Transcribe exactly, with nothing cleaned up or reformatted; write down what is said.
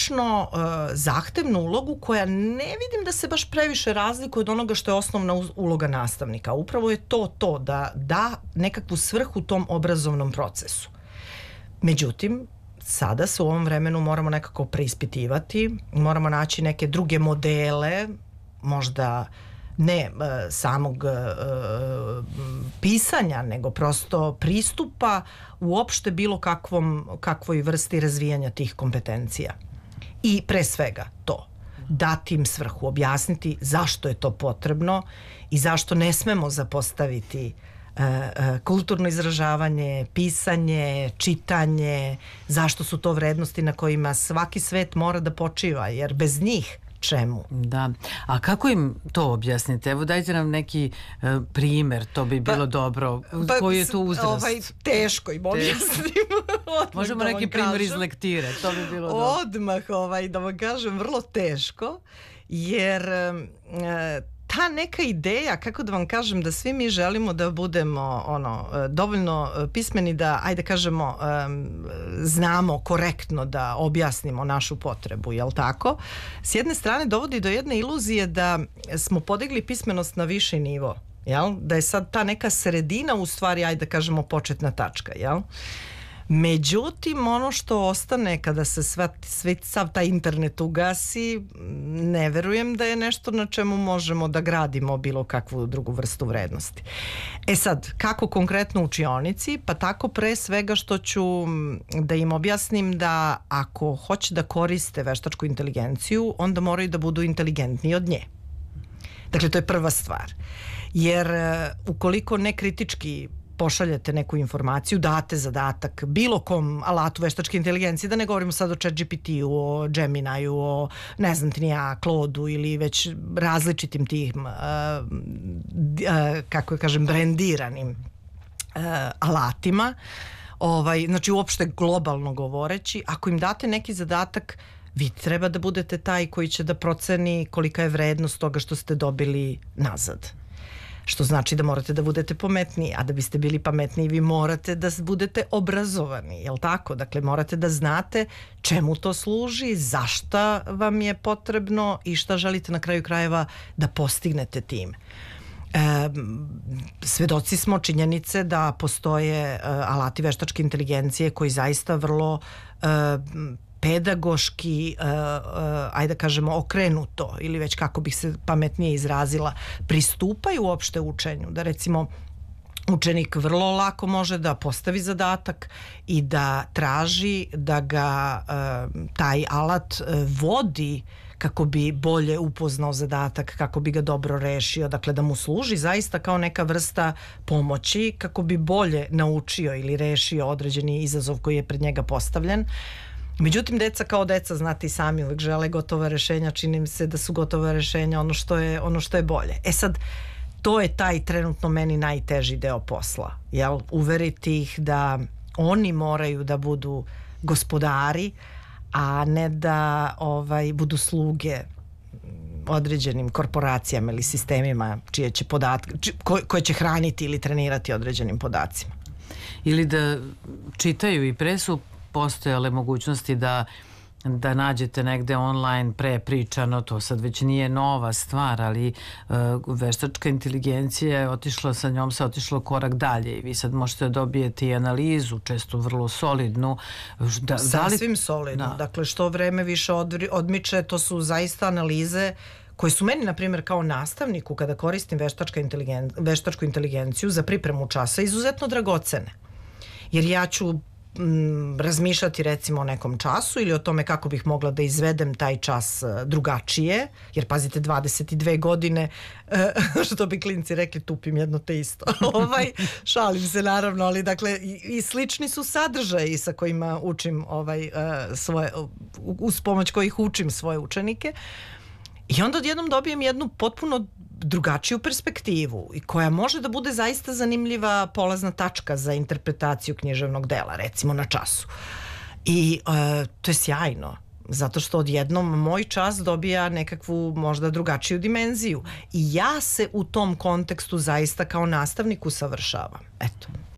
prilično uh, zahtevnu ulogu koja ne vidim da se baš previše razlikuje od onoga što je osnovna uloga nastavnika. Upravo je to to da da nekakvu svrhu tom obrazovnom procesu. Međutim, sada se u ovom vremenu moramo nekako preispitivati, moramo naći neke druge modele, možda ne uh, samog uh, pisanja, nego prosto pristupa uopšte bilo kakvom, kakvoj vrsti razvijanja tih kompetencija. I pre svega to, dati im svrhu, objasniti zašto je to potrebno i zašto ne smemo zapostaviti uh, uh, kulturno izražavanje, pisanje, čitanje, zašto su to vrednosti na kojima svaki svet mora da počiva, jer bez njih čemu? Da. A kako im to objasnite? Evo dajte nam neki uh, primer, to bi bilo pa, dobro. Pa, koji je to uzrast? Ovaj, teško im objasnim. Možemo neki primer iz lektire, to bi bilo dobro. Odmah, ovaj, da vam kažem, vrlo teško, jer uh, ta neka ideja, kako da vam kažem, da svi mi želimo da budemo ono, dovoljno pismeni da, ajde kažemo, um, znamo korektno da objasnimo našu potrebu, jel tako? S jedne strane dovodi do jedne iluzije da smo podigli pismenost na viši nivo, jel? Da je sad ta neka sredina u stvari, ajde da kažemo, početna tačka, jel? Međutim, ono što ostane kada se sve, sve, sav taj internet ugasi, ne verujem da je nešto na čemu možemo da gradimo bilo kakvu drugu vrstu vrednosti. E sad, kako konkretno u učionici? Pa tako pre svega što ću da im objasnim da ako hoće da koriste veštačku inteligenciju, onda moraju da budu inteligentniji od nje. Dakle, to je prva stvar. Jer ukoliko ne kritički pošaljete neku informaciju, date zadatak bilo kom alatu veštačke inteligencije, da ne govorimo sad o ChatGPT-u, o Geminiju, o ne znam ti ni ja, Claude-u ili već različitim tim, uh, uh, kako je kažem, brandiranim uh, alatima, ovaj, znači uopšte globalno govoreći, ako im date neki zadatak, vi treba da budete taj koji će da proceni kolika je vrednost toga što ste dobili nazad. Što znači da morate da budete pametniji, a da biste bili pametniji vi morate da budete obrazovani, jel tako? Dakle, morate da znate čemu to služi, zašta vam je potrebno i šta želite na kraju krajeva da postignete tim. E, svedoci smo činjenice da postoje e, alati veštačke inteligencije koji zaista vrlo e, pedagoški, uh, uh, ajde da kažemo, okrenuto ili već kako bih se pametnije izrazila, pristupaju uopšte učenju. Da recimo učenik vrlo lako može da postavi zadatak i da traži da ga uh, taj alat uh, vodi kako bi bolje upoznao zadatak, kako bi ga dobro rešio, dakle da mu služi zaista kao neka vrsta pomoći kako bi bolje naučio ili rešio određeni izazov koji je pred njega postavljen. Međutim, deca kao deca, znate i sami, uvek žele gotova rešenja, čini mi se da su gotova rešenja ono što je, ono što je bolje. E sad, to je taj trenutno meni najteži deo posla, jel? Uveriti ih da oni moraju da budu gospodari, a ne da ovaj, budu sluge određenim korporacijama ili sistemima čije će podatke, či, ko, koje će hraniti ili trenirati određenim podacima. Ili da čitaju i pre su postojale mogućnosti da da nađete negde online prepričano, to sad već nije nova stvar, ali uh, veštačka inteligencija je otišla, sa njom se otišlo korak dalje i vi sad možete da dobijete i analizu, često vrlo solidnu. Da, Sasvim solidnu, da. Dakle što vreme više odri, odmiče, to su zaista analize koje su meni, na primjer, kao nastavniku kada koristim veštačka inteligen, veštačku inteligenciju za pripremu časa izuzetno dragocene. Jer ja ću razmišljati recimo o nekom času ili o tome kako bih mogla da izvedem taj čas drugačije, jer pazite, dvadeset dve godine, što bi klinci rekli, tupim jedno te isto. ovaj, šalim se naravno, ali dakle i, i slični su sadržaji sa kojima učim ovaj, svoje, uz pomoć kojih učim svoje učenike. I onda odjednom dobijem jednu potpuno drugačiju perspektivu i koja može da bude zaista zanimljiva polazna tačka za interpretaciju književnog dela, recimo na času. I e, to je sjajno, zato što odjednom moj čas dobija nekakvu možda drugačiju dimenziju i ja se u tom kontekstu zaista kao nastavnik usavršavam. Eto.